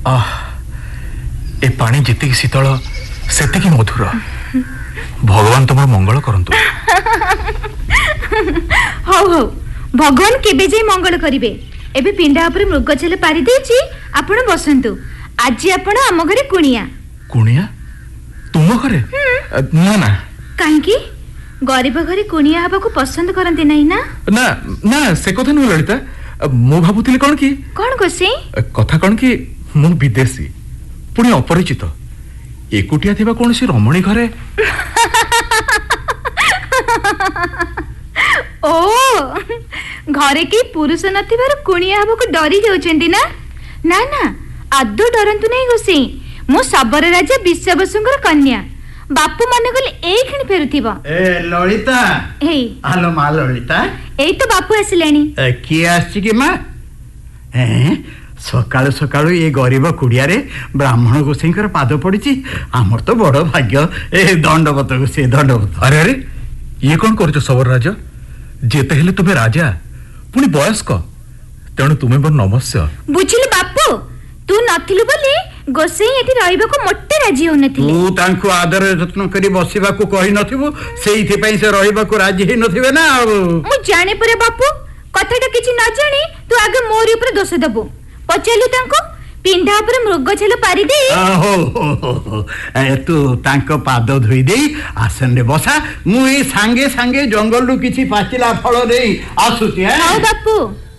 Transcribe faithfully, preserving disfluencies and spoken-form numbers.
आह ए पानी जितिकी शीतल सेतिकी मधुर। भगवान तुम मंगल करंतु। हौ हौ भगवान केबे जे मंगल करिवे। एबे पिंडा ऊपर मृगछेल पारि देछि आपण बसंतु। आज आपण हम घरे कुणिया। कुणिया तुम घरे? ना ना काहेकि गरीब घरे कुणिया हबा को पसंद करंती नहीं ना? ना ना से कथा न ललिता। मु भाबुतिली कोन की कोन गोसे कथा कोन की मु विदेशी पुणी अपरिचित एकुटिया थिबा कोनसी रमणी घरे। ओ घरे की पुरुष नथिबार कुणिया हबा को डरी जाउचंती ना? ना ना आदो डरंतु नहीं गोसे। मु सबरे राजा विश्ववसुंकर कन्या। बापू मने गले ए खिन फेरुथिबा। ए ललिता हे हेलो मा ललिता। एई तो बापू आसिलेनी। किए आछि कि मा? ए सकाळु सकाळु ए गरीब कुड़िया रे ब्राह्मण गोसाईंकर पाद पड़िछि। हमर तो बड़ भाग्य। ए दंडवत गोसे दंडवत। अरे अरे ये कौन कर सबर राजा? जेते हेले तुमे राजा पुणी वयस्क तेणु तुमे बर नमस्य। बुझिलु बापू तू नथिलु बोली गोसाई एठी रहइबा को मोटे राजी हो नथिले। तू तांको आदर यत्न करी बसिबा को कहि नथिबो सेइथि पई से रहइबा को राजी हे नथिबे ना। मु जाने परे बापू कथाटा किछि न जानी तू आगे मोरी ऊपर दोष दबो। पचालु तांको पिंडा ऊपर मृगछेल पारि दे। हो हो हो ए तू तांको पाद धोई देई आसन रे बसा। मु ए सांगे सांगे जंगल रु किछि पाचिला फल देई आसुची। हां बापू।